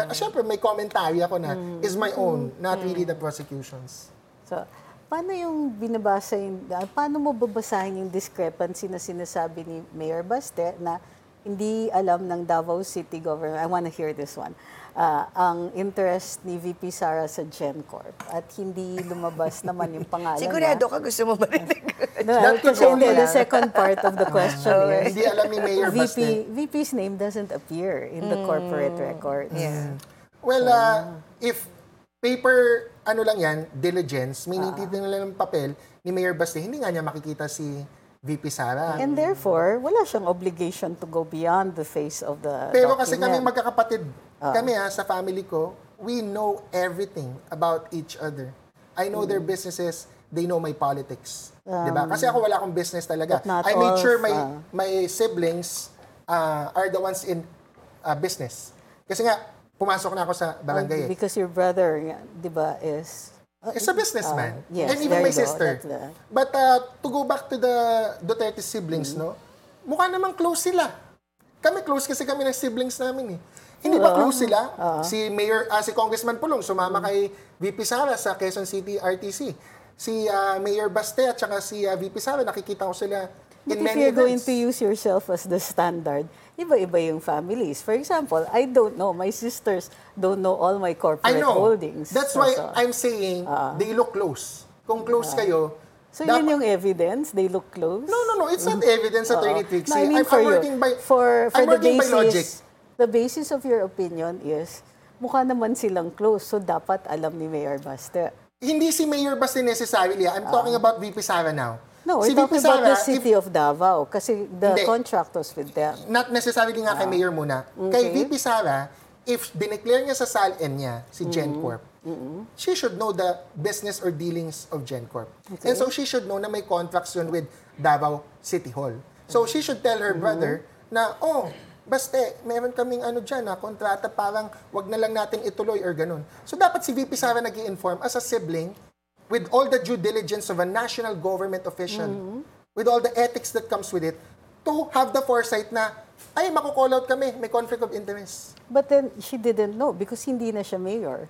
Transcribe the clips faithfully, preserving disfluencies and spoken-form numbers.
uh, syempre may commentary ako na mm. is my own, not mm. really the prosecution's. So, paano yung binabasa yung, uh, paano mo babasahin yung discrepancy na sinasabi ni Mayor Baste na hindi alam ng Davao City government, I want to hear this one, uh, ang interest ni V P Sara sa GenCorp at hindi lumabas naman yung pangalan. Sigurado ka gusto mo marinig. No, kasi hindi, the second part of the question is, hindi alam ni Mayor V P, Baste. V P's name doesn't appear in the corporate records. Yeah. Well, uh, if paper, ano lang yan, diligence, meaning uh, titignan lang ng papel ni Mayor Baste, hindi nga niya makikita si V P Sara. And therefore, wala siyang obligation to go beyond the face of the Pero document. kasi kami magkakapatid, uh, kami ha, sa family ko, we know everything about each other. I know mm. their businesses, they know my politics. Um, diba? Kasi ako wala akong business talaga. I made sure my, uh, my siblings uh, are the ones in uh, business. Kasi nga, pumasok na ako sa barangay. Uh, because your brother, di ba, is... Is a businessman. Uh, yes, and even my go. sister. The... But uh, to go back to the Duterte siblings, mm-hmm. no? Mukha namang close sila. Kami close kasi kami ng siblings namin eh. Hindi uh, ba close sila? Uh, si Mayor, uh, si Congressman Pulong sumama mm-hmm. kay V P Sara sa Quezon City R T C. Si uh, Mayor Baste at saka si uh, V P Sara, nakikita ko sila in But many if you're events. going to use yourself as the standard, iba-iba yung families. For example, I don't know. My sisters don't know all my corporate I know. holdings. That's so, why so. I'm saying uh, they look close. Kung close uh, kayo, so yun yung evidence? They look close? No, no, no. It's not evidence, uh, Attorney Trixie. No, I mean I'm, for I'm working you. by, for, for I'm the working basis, by logic. The basis of your opinion is, mukha naman silang close, so dapat alam ni Mayor Baste. Hindi si Mayor Baste necessarily. I'm talking uh, about V P Sara now. No, si we're talking Sara, about the city if, of Davao kasi the hindi, contract was with them. Not necessarily nga kay Mayor muna. Okay. Kay V P Sara, if dineclare niya sa S A L N niya si GenCorp, mm-hmm. she should know the business or dealings of GenCorp. Okay. And so she should know na may contracts yun with Davao City Hall. So she should tell her mm-hmm. brother na, oh, Baste, meron kaming ano dyan na kontrata, parang wag na lang natin ituloy or ganun. So dapat si V P Sara nag-i-inform as a sibling with all the due diligence of a national government official, mm-hmm. with all the ethics that comes with it, to have the foresight na, ay, mako-call out kami, may conflict of interest. But then, she didn't know because hindi na siya mayor.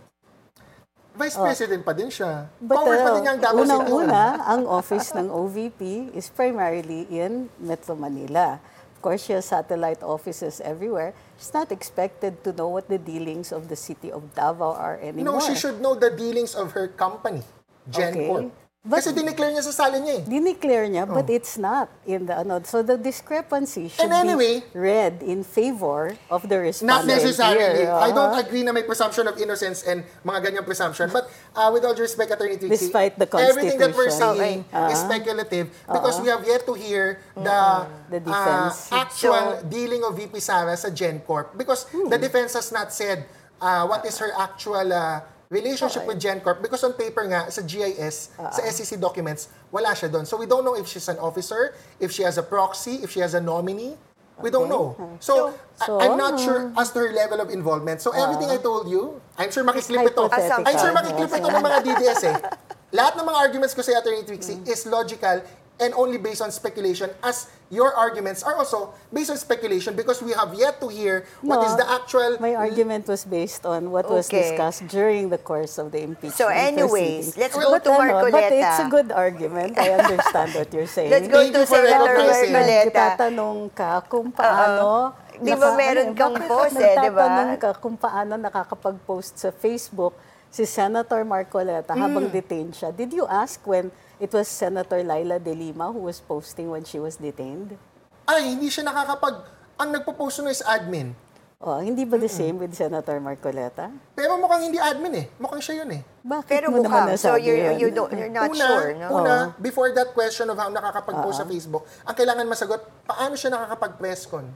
Vice oh. President pa din siya. But Power uh, pa din niya ang Davao City. Unang-una, ang office ng O V P is primarily in Metro Manila. Of course, she has satellite offices everywhere. She's not expected to know what the dealings of the city of Davao are anymore. No, she should know the dealings of her company. GenCorp. Okay. But, kasi dineclare niya sa sala niya eh. Dineclare niya, oh. but it's not in the ano. So the discrepancy should anyway, be read in favor of the respondent. Not necessarily. Here. Uh-huh. I don't agree na may presumption of innocence and mga ganyang presumption. But uh, with all due respect, Attorney Trixie, despite the Constitution, everything that we're saying uh-huh. is speculative because uh-huh. we have yet to hear the, the defense. Uh, actual so, dealing of V P Sara sa GenCorp. Because hmm. the defense has not said uh, what is her actual uh, relationship okay. with GenCorp because on paper nga, sa G I S, uh-huh. sa S E C documents, wala siya doon. So we don't know if she's an officer, if she has a proxy, if she has a nominee. We okay. don't know. So, so I- I'm not sure as to her level of involvement. So everything uh, I told you, I'm sure makiklip ito. I'm sure makiklip ito ng mga D D S eh. Lahat ng mga arguments ko sa Attorney Trixie mm. is logical and only based on speculation as your arguments are also based on speculation because we have yet to hear what no, is the actual... My argument was based on what was okay. discussed during the course of the impeachment So anyways, proceedings. let's well, go to ano, Marcoleta. But it's a good argument. I understand what you're saying. Let's go to Senator Marcoleta. Tatanong ka kung paano... Uh-oh. Di ba meron kang post eh, di ba? Nagtatanong ka kung paano nakakapag-post sa Facebook si Senator Marcoleta mm. habang detained siya. Did you ask when it was Senator Laila De Lima who was posting when she was detained? Ay, hindi siya nakakapag... Ang nagpo-post nun is admin. Oh, hindi ba the same with Senator Marcoleta? Pero mukhang hindi admin eh. Mukhang siya yun eh. Bakit Pero mo naman mukhang, so nasabi you're, yun? you don't, you're not una, sure, no? Una, oh. before that question of how nakakapag-post uh-huh. sa Facebook, ang kailangan masagot, paano siya nakakapag-press con?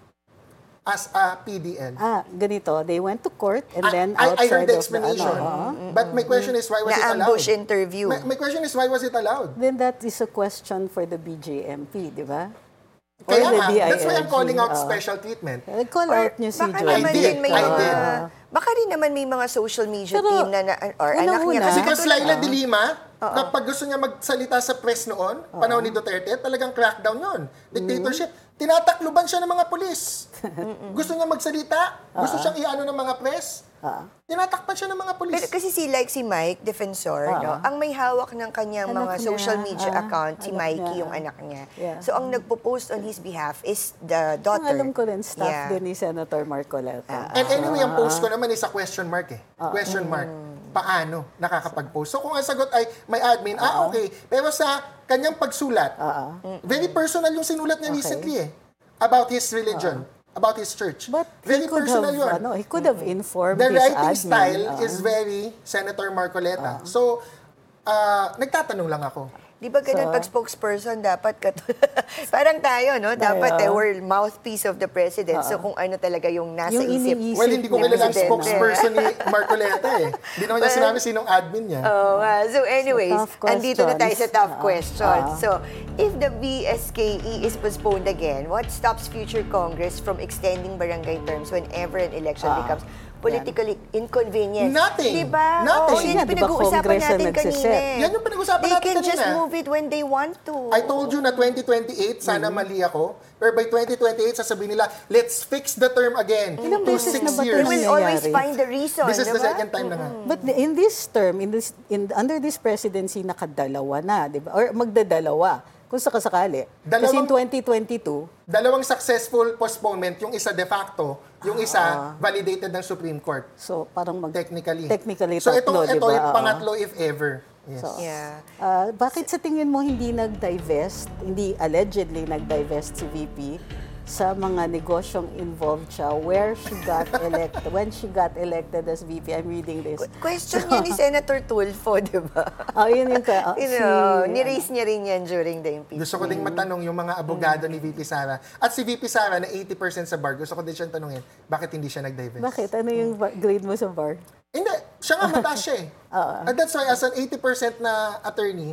As a P D L. Ah, ganito. They went to court and I, then I, outside I heard the of explanation. The, ano, but my question is, why was it allowed? Na-ambush interview. My, my question is, why was it allowed? Then that is a question for the B J M P, di ba? Kaya nga, the that's why I'm calling out uh, special treatment. Call out niyo si Baka Joy. naman I did, din may I mga, did. baka rin naman may mga social media Pero, team na, na or anak niya. unang-una, Kasi Kasi Laila De Lima, Kapag gusto niya magsalita sa press noon, panahon ni Duterte, talagang crackdown yun. Dictatorship. Tinatakluban siya ng mga pulis. Gusto niya magsalita, gusto siyang iano ng mga press, tinatakpan siya ng mga pulis. Pero kasi si like si Mike, defensor, no, ang may hawak ng kanyang Anak mga niya, social media ah, account, si anak Mikey, niya. yung anak niya. Yeah. So, ang nagpo-post on his behalf is the Ang daughter. alam ko rin, staff Yeah. din ni Senator Marcoleta. And anyway, ang post ko naman is a question mark eh. Question mark. Paano nakakapag-post? So kung ang sagot ay may admin, ah okay. Pero sa kanyang pagsulat, very personal yung sinulat niya Okay. recently eh. About his religion, about his church. But very he could personal have, yun. ano, he could have informed The his writing admin. style ah. is very Senator Marcoleta. So, ah, nagtatanong lang ako. Di ba ganun So- pag spokesperson dapat kat parang tayo, no? Dapat eh, we're mouthpiece of the president. So kung ano talaga yung nasa Yung isip. iniisip Well, hindi ko niya. kilala ang Presidente. spokesperson ni Marcoleta eh. Hindi naman niya sinabi sinong admin niya. Oh, nga. So anyways, So, tough andito na tayo sa questions. tough Ah, questions. ah. So, if the B S K E is postponed again, what stops future Congress from extending barangay terms whenever an election Ah, becomes politically inconvenient? Nothing. Diba? Nothing. Oo, Kasi yun nga, yung di ba pinag-uusapan Congress ang natin nagsiset? kanina. Yan yung pinag-usapan They natin can just kanina. move it when they want to. I told you na twenty twenty-eight, sana mali ako. Pero by twenty twenty-eight, sasabihin nila, let's fix the term again. Ilang to beses six na ba ito years. They will always nangyayari? find the reason, This is the diba? second time na nga. But in this term, in this in under this presidency, nakadalawa na, di ba? Or magdadalawa, kung sakasakali. Kasi in Dalawang- twenty twenty-two, Dalawang successful postponement, yung isa de facto, yung isa validated ng Supreme Court. so parang mag... Technically. Technically, So ito, tatlo, di ito ba? yung Oo. pangatlo if ever. Yes. So, Yeah. ah, bakit sa tingin mo hindi nag-divest, hindi allegedly nag-divest si V P sa mga negosyong involved siya where she got elected, when she got elected as V P? I'm reading this. Question niya ni Senator Tulfo, di ba? Oh, yun yung ka, oh, You si- know, ni-raise niya rin yan during the impeachment. Gusto ko ding matanong yung mga abogado ni V P Sara. At si V P Sara na eighty percent sa bar, gusto ko din siyang tanungin, bakit hindi siya nag-divest? Bakit? Ano yung ba- grade mo sa bar? Hindi. Siya nga mataas siya eh. And that's why as an eighty percent na attorney,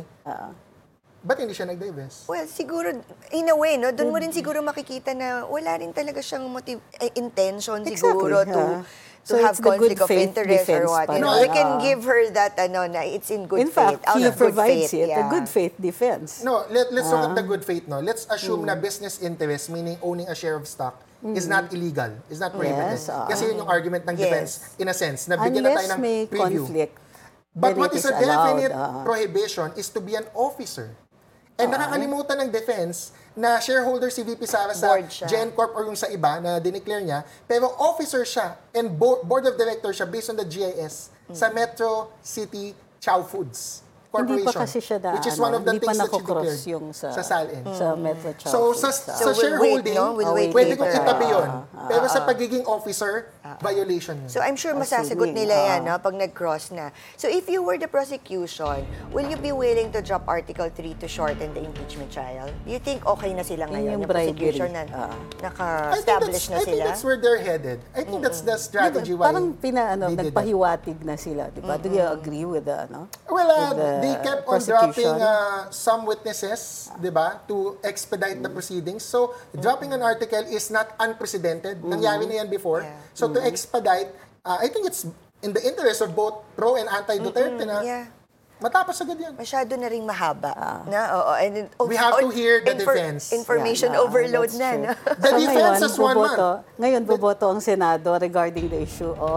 ba't hindi siya nag-divest? Well, siguro, in a way, no, doon mo rin siguro makikita na wala rin talaga siyang motive, eh, intention siguro Exactly, to, ha. to So have it's the good conflict of faith interest or defense what. pa You know, rin. we can Ah. give her that, ano, na it's in good In faith. fact, out he of good provides faith. it, a yeah. good faith defense. No, let, let's look at the good faith. No, let's assume na business interest, meaning owning a share of stock, is not illegal, is not prohibited. Yes, ah. Kasi yun yung argument ng Yes. defense, in a sense, na bigyan na tayo Unless ng may preview. conflict, But then what it is a allowed, definite ah. prohibition is to be an officer. And nakakalimutan ng defense na shareholder si V P Sara sa Board siya. GenCorp or yung sa iba na dineclare niya, pero officer siya and bo- board of directors siya based on the G I S sa Metro City Chow Foods Hindi Corporation. pa kasi siya na, which is ano, one of the hindi pa things that she nakokross declared yung sa, sa SALN. sa Metro Chow So, Foods, sa, ah. sa So, we'll wait, shareholding, no? We'll wait pwede later. kong itabi yun. Ah, Pero sa pagiging officer, violation yun. So I'm sure Oh, masasagot sige. nila yan Ah. no, pag nag-cross na. So if you were the prosecution, will you be willing to drop Article three to shorten the impeachment trial? Do you think okay na sila Yun ngayon? yung Yung prosecution bribery. na Ah. I think, naka-establish that's, na I think sila? that's where they're headed. I think that's the strategy why Parang pina, ano, they did that. nagpahiwatig na sila, di ba? Do you agree with the, ano? Well, uh, with the they kept on prosecution? dropping uh, some witnesses, di ba, to expedite the proceedings. So, dropping an article is not unprecedented. Nangyari na yan before. Yeah. So, to expedite, uh, I think it's in the interest of both pro and anti-Duterte na Yeah. matapos agad yan. Masyado na ring mahaba. na, oo. And then, We have to hear the defense. Information Yan, ah, overload that's na. true. No? The So defense ngayon, is one man. boboto, ngayon, boboto ang Senado regarding the issue of